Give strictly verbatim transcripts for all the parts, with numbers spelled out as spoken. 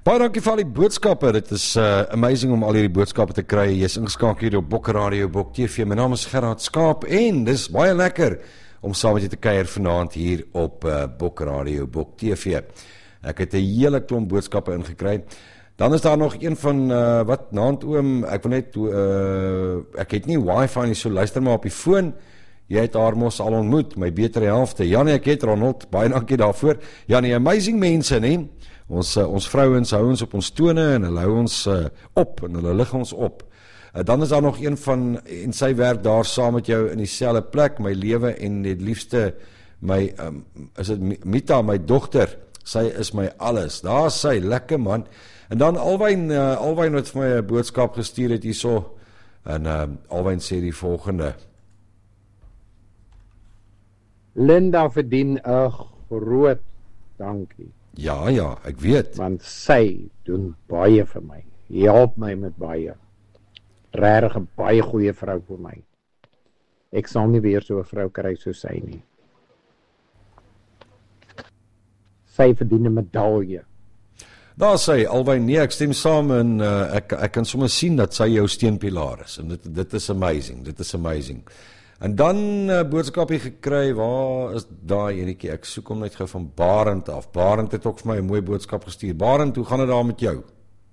Baie dankie vir al die boodskappe. Dit is uh, amazing om al hierdie boodskappe te kry. Jy is ingeskakel hier op Bokke Radio, Bok T V. My naam is Gerard Skaap en dis baie lekker om saam met jy te kuier vanaand hier op uh, Bokke Radio, Bok T V. Ek het 'n hele klomp boodskappe ingekry. Dan is daar nog een van, uh, wat, naand oom, ek wil net, uh, ek het nie wifi nie, so luister maar op die foon. Jy het haar mos al ontmoet, my betere helfte. Janie, ek het Ronald, baie dankie daarvoor. Janie, amazing mense, nie? Ons, uh, ons vrouens hou ons op ons tone en hulle hou ons uh, op en hulle lig ons op. Uh, dan is daar nog een van, en sy werk daar saam met jou in dieselfde plek, my lewe en die liefste, my, um, is het Mita, my dogter, sy is my alles. Daar is sy, lekker man. En dan Alwyn, uh, Alwyn wat vir my 'n boodskap gestuur het hierso, en uh, Alwyn sê die volgende. Linda verdien 'n groot dankie. Ja, ja, ek weet. Want sy doen baie vir my. Help my met baie. Regtig 'n baie goeie vrou vir my. Ek sal nie weer so 'n vrou kry soos sy nie. Sy verdien 'n medalje. Daar sê Alwyn, nee, ek stem saam en uh, ek ek kan sommer sien dat sy jou steunpilaar is en dit dit is amazing. Dit is amazing. En dan 'n uh, boodskapie gekry, waar is daai enetjie? Ek soek hom net gou van Barend af. Barend het ook vir my 'n mooi boodskap gestuur. Barend, hoe gaan dit daar met jou?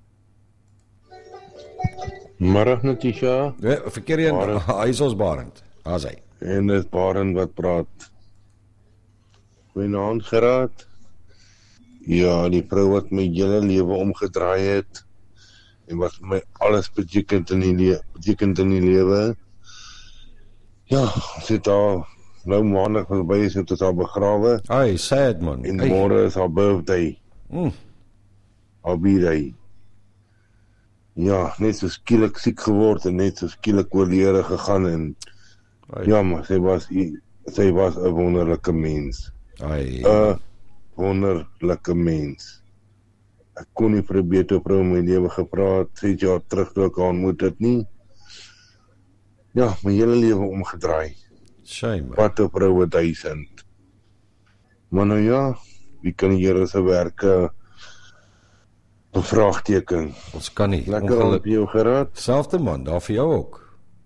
Middag Natisha. Nee, verkeer jy in, hy is ons Barend. Daar's hy. En dit is Barend wat praat. Goeienaand Gerard. Ja, die vrou wat my hele lewe omgedraai het en wat my alles betekent in die lewe, betekent in die lewe. Ja, sit daar nou maandag verby is het haar begrawe. Ai, sad man. En môre is haar birthday. Mm. Haar birthday. Ja, net so skielik siek geword en net so skielik oor die Here gegaan en Ai. Ja, maar sy was sy was 'n wonderlike mens. Ai. 'n wonderlike mens. Ek kon nie vir 'n beter vrou in my lewe gepraat, ses jaar terug toe ek haar ontmoet het nie. Ja, my hele lewe omgedraai. Shame. Wat 'n vroue duisend. Maar nou ja, wie kan die Here se werke bevraagteken? Ons kan nie. Lekker om vir jou geraad. Selfde man, daar vir jou ook.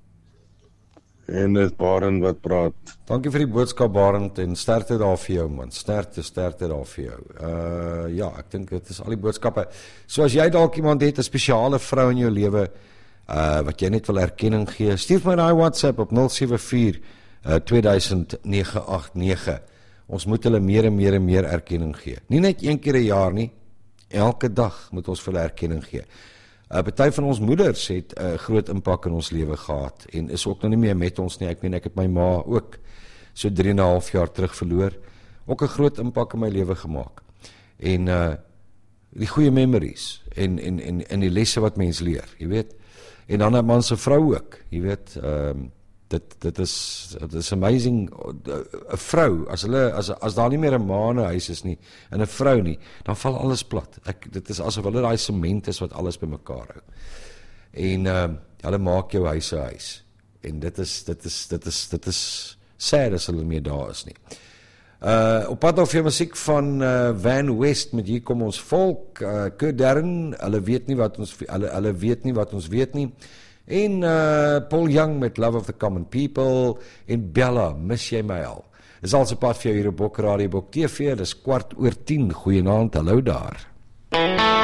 En dit Barend wat praat. Dankie vir die boodskap Barend en sterkte daar vir jou man. Sterkte, sterkte daar vir jou. Uh ja, ek dink dit is al die boodskappe. So as jy dalk iemand het, 'n spesiale vrou in jou lewe, Uh, wat jy net wil erkenning gee, stuur my daai WhatsApp op nul sewe vier twee duisend nege agt nege. Ons moet hulle meer en meer en meer erkenning gee. Nie net een keer 'n jaar nie, elke dag moet ons vir hulle erkenning gee. 'n uh, Party van ons moeders het 'n uh, groot impak in ons lewe gehad en is ook nou nie meer met ons nie. Ek meen ek het my ma ook so drie en 'n half jaar terug verloor. Ook 'n groot impak in my lewe gemaak. En uh die goeie memories en en en en die lesse wat mens leer, jy weet. En dan 'n man se vrou ook, jy weet, ehm um, dit dit is dit is amazing 'n vrou as hulle as as daar nie meer 'n ma in 'n huis is nie en 'n vrou nie, dan val alles plat. Ek dit is asof hulle daai sement is wat alles bymekaar hou. En ehm uh, hulle maak jou huis 'n huis. En dit is dit is dit is dit is sad as hulle meer daar is nie. Uh op pad of jy musiek van uh, Van West met Hier Kom Ons Volk, uh, Kudern, hulle weet nie wat ons hulle hulle weet nie wat ons weet nie. En uh Paul Young met Love of the Common People en Bella, Mis Jy My Al. Dis al se pad vir jou hier op Bokke Radio, Bok T V, dis kwart oor tien. Goeienaand, hallo daar.